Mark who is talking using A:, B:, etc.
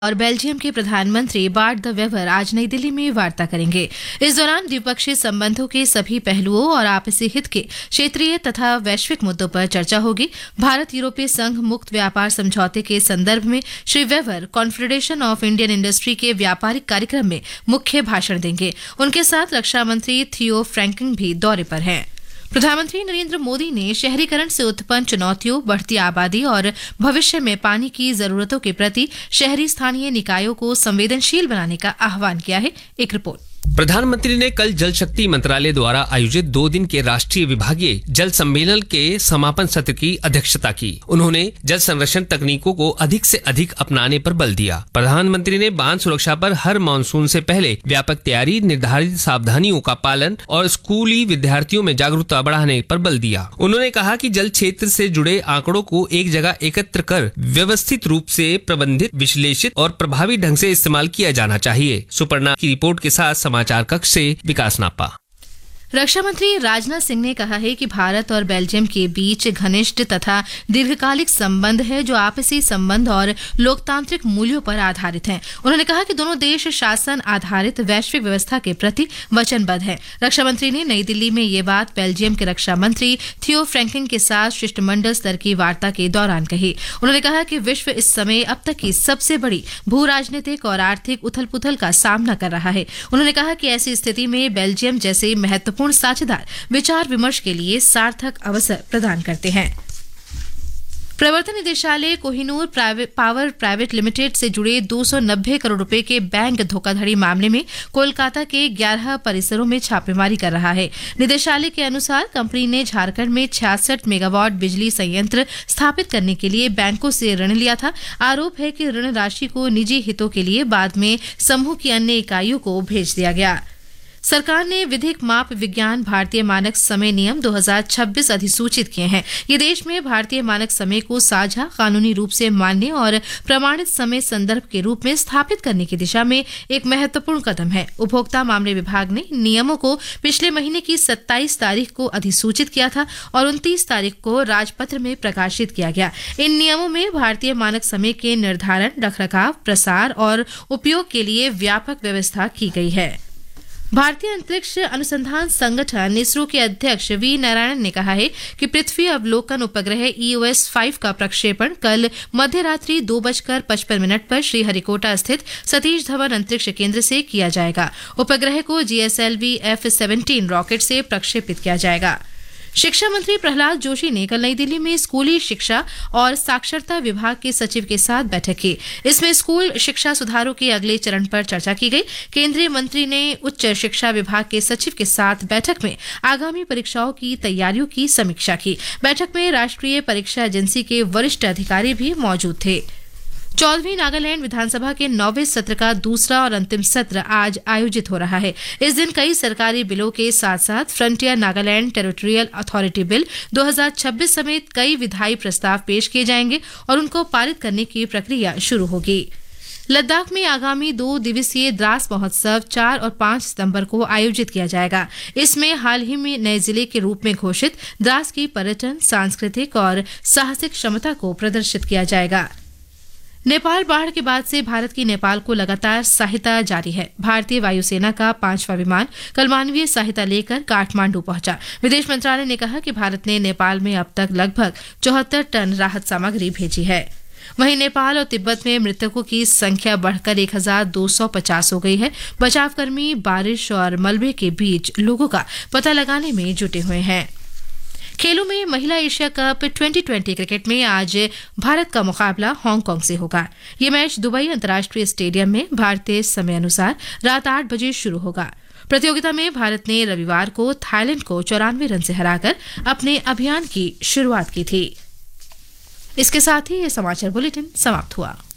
A: और बेल्जियम के प्रधानमंत्री बार्ट द वेवर आज नई दिल्ली में वार्ता करेंगे। इस दौरान द्विपक्षीय संबंधों के सभी पहलुओं और आपसी हित के क्षेत्रीय तथा वैश्विक मुद्दों पर चर्चा होगी। भारत यूरोपीय संघ मुक्त व्यापार समझौते के संदर्भ में Shri waiver confederation of Indian industry के व्यापारिक कार्यक्रम में मुख्य भाषण देंगे। उनके साथ रक्षा मंत्री थियो फ्रैंकिन भी दौरे पर हैं। प्रधानमंत्री नरेंद्र मोदी ने शहरीकरण से उत्पन्न चुनौतियों, बढ़ती आबादी और भविष्य में पानी की जरूरतों के प्रति शहरी स्थानीय निकायों को संवेदनशील बनाने का आह्वान किया है। एक रिपोर्ट।
B: प्रधानमंत्री ने कल जल शक्ति मंत्रालय द्वारा आयोजित 2 दिन के राष्ट्रीय विभागीय जल सम्मेलन के समापन सत्र की अध्यक्षता की। उन्होंने जल संरक्षण तकनीकों को अधिक से अधिक अपनाने पर बल दिया। प्रधानमंत्री ने बांध सुरक्षा पर हर मानसून से पहले व्यापक तैयारी, निर्धारित सावधानियों का पालन और स्कूली विद्यार्थियों में जागरूकता बढ़ाने पर बल दिया। उन्होंने कहा कि जल क्षेत्र से जुड़े आंकड़ों को एक जगह एकत्र कर व्यवस्थित रूप से प्रबंधित, विश्लेषित और प्रभावी ढंग से इस्तेमाल किया जाना चाहिए। सुपर्णा की रिपोर्ट के साथ समाचार कक्ष से विकास नापा।
A: रक्षा मंत्री राजनाथ सिंह ने कहा है कि भारत और बेल्जियम के बीच घनिष्ठ तथा दीर्घकालिक संबंध है जो आपसी संबंध और लोकतांत्रिक मूल्यों पर आधारित हैं। उन्होंने कहा कि दोनों देश शासन आधारित वैश्विक व्यवस्था के प्रति वचनबद्ध हैं। रक्षा मंत्री ने नई दिल्ली में ये बात बेल्जियम के रक्षा मंत्री थियो फ्रैंकिन के साथ शिष्टमंडल स्तर की वार्ता के दौरान कही। उन्होंने कहा कि विश्व इस समय अब तक की सबसे बड़ी भू राजनीतिक और आर्थिक उथल पुथल का सामना कर रहा है। उन्होंने कहा कि ऐसी स्थिति में बेल्जियम जैसे महत्वपूर्ण साझेदार विचार विमर्श के लिए सार्थक अवसर प्रदान करते हैं। प्रवर्तन निदेशालय कोहिनूर पावर प्राइवेट लिमिटेड से जुड़े 290 करोड़ रुपए के बैंक धोखाधड़ी मामले में कोलकाता के 11 परिसरों में छापेमारी कर रहा है। निदेशालय के अनुसार कंपनी ने झारखंड में 66 मेगावाट बिजली संयंत्र स्थापित करने के लिए बैंकों से ऋण लिया था। आरोप है कि ऋण राशि को निजी हितों के लिए बाद में समूह की अन्य इकाइयों को भेज दिया गया। सरकार ने विधिक माप विज्ञान भारतीय मानक समय नियम 2026 अधिसूचित किए हैं। ये देश में भारतीय मानक समय को साझा, कानूनी रूप से मान्य और प्रमाणित समय संदर्भ के रूप में स्थापित करने की दिशा में एक महत्वपूर्ण कदम है। उपभोक्ता मामले विभाग ने नियमों को पिछले महीने की 27 तारीख को अधिसूचित किया था और 29 तारीख को राजपत्र में प्रकाशित किया गया। इन नियमों में भारतीय मानक समय के निर्धारण, रखरखाव, प्रसार और उपयोग के लिए व्यापक व्यवस्था की गई है। भारतीय अंतरिक्ष अनुसंधान संगठन इसरो के अध्यक्ष वी नारायण ने कहा है कि पृथ्वी अवलोकन उपग्रह EOS-5 का प्रक्षेपण कल मध्यरात्रि 2:55 पर श्रीहरिकोटा स्थित सतीश धवन अंतरिक्ष केंद्र से किया जाएगा। उपग्रह को GSLV F-17 रॉकेट से प्रक्षेपित किया जाएगा। शिक्षा मंत्री प्रहलाद जोशी ने कल नई दिल्ली में स्कूली शिक्षा और साक्षरता विभाग के सचिव के साथ बैठक की। इसमें स्कूल शिक्षा सुधारों के अगले चरण पर चर्चा की गई। केंद्रीय मंत्री ने उच्च शिक्षा विभाग के सचिव के साथ बैठक में आगामी परीक्षाओं की तैयारियों की समीक्षा की। बैठक में राष्ट्रीय परीक्षा एजेंसी के वरिष्ठ अधिकारी भी मौजूद थे। 14वीं नागालैंड विधानसभा के 9वें सत्र का दूसरा और अंतिम सत्र आज आयोजित हो रहा है। इस दिन कई सरकारी बिलों के साथ साथ frontier Nagaland territorial authority bill 2026 समेत कई विधायी प्रस्ताव पेश किए जाएंगे और उनको पारित करने की प्रक्रिया शुरू होगी। लद्दाख में आगामी 2 दिवसीय द्रास महोत्सव 4 और 5 सितंबर को आयोजित किया जाएगा। इसमें हाल ही में नए जिले के रूप में घोषित द्रास की पर्यटन, सांस्कृतिक और साहसिक क्षमता को प्रदर्शित किया जाएगा। नेपाल बाढ़ के बाद से भारत की नेपाल को लगातार सहायता जारी है। भारतीय वायुसेना का 5वां विमान कल मानवीय सहायता लेकर काठमांडू पहुंचा। विदेश मंत्रालय ने कहा कि भारत ने नेपाल में अब तक लगभग 74 टन राहत सामग्री भेजी है। वहीं नेपाल और तिब्बत में मृतकों की संख्या बढ़कर 1250 हो गई है। बचावकर्मी बारिश और मलबे के बीच लोगों का पता लगाने में जुटे हुए हैं। खेलों में महिला एशिया कप 2020 क्रिकेट में आज भारत का मुकाबला हांगकांग से होगा। ये मैच दुबई अंतर्राष्ट्रीय स्टेडियम में भारतीय समय अनुसार रात 8 बजे शुरू होगा। प्रतियोगिता में भारत ने रविवार को थाईलैंड को 94 रन से हराकर अपने अभियान की शुरुआत की थी। इसके साथ ही ये समाचार बुलेटिन समाप्त हुआ।